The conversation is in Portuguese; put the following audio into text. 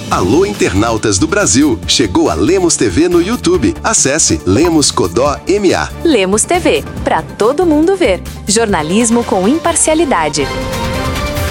Alô, internautas do Brasil! Chegou a Lemos TV no YouTube. Acesse Lemos Codó MA. Lemos TV, para todo mundo ver. Jornalismo com imparcialidade.